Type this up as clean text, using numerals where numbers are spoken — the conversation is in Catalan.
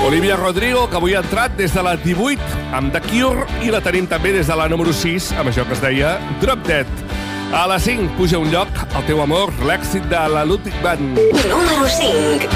Olivia Rodrigo, que avui ha entrat des de la 18 amb The Cure, i la tenim també des de la número 6, amb això que es deia Drop Dead. A la 5 puja un lloc, El teu amor, l'èxit de la Ludwig Band. Número 5.